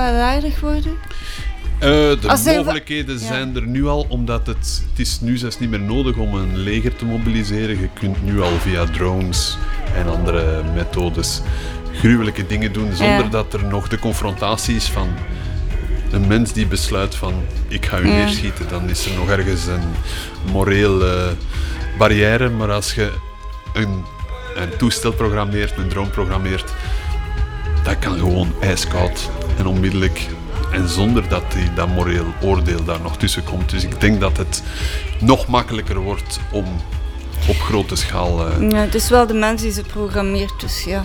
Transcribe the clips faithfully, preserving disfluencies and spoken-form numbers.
kwaadaardig worden? Uh, de Als hij mogelijkheden wa- zijn ja. er nu al, omdat het, het is nu zelfs niet meer nodig om een leger te mobiliseren. Je kunt nu al via drones en andere methodes gruwelijke dingen doen, zonder Ja. dat er nog de confrontatie is van een mens die besluit van ik ga u Ja. neerschieten. Dan is er nog ergens een morele barrière, maar als je een, een toestel programmeert, een drone programmeert, dat kan gewoon ijskoud en onmiddellijk en zonder dat die, dat moreel oordeel daar nog tussen komt. Dus ik denk dat het nog makkelijker wordt om op grote schaal... Uh... Ja, het is wel de mens die ze programmeert, dus ja.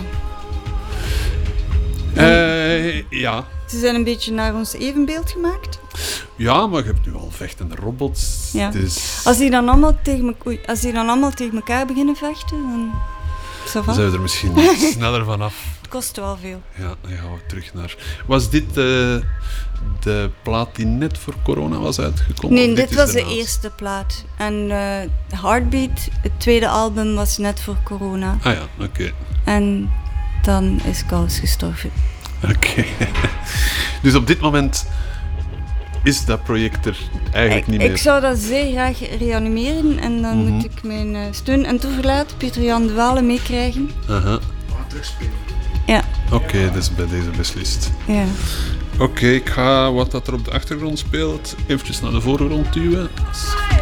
Uh, ja. Ze zijn een beetje naar ons evenbeeld gemaakt. Ja, maar je hebt nu al vechtende robots. Ja. Dus... Als die dan allemaal tegen, me- oei, als die dan allemaal tegen elkaar beginnen vechten, dan... Ça va. Dan zijn we er misschien sneller vanaf. Het kost wel veel. Ja, dan gaan we terug naar... Was dit uh, de plaat die net voor corona was uitgekomen? Nee, Of dit is was de daarnaast? eerste plaat. En uh, Heartbeat, het tweede album, was net voor corona. Ah ja, oké. Okay. En dan is Kous gestorven. Oké. Okay. Dus op dit moment is dat project er eigenlijk ik, niet meer. Ik zou dat zeer graag reanimeren en dan mm-hmm. moet ik mijn uh, steun en toeverlaat, Pieter-Jan de Walen, meekrijgen. Uh-huh. Terugspelen. Ja. Oké, okay, dat is bij deze beslist. Ja. Oké, okay, ik ga wat dat er op de achtergrond speelt eventjes naar de voorgrond duwen.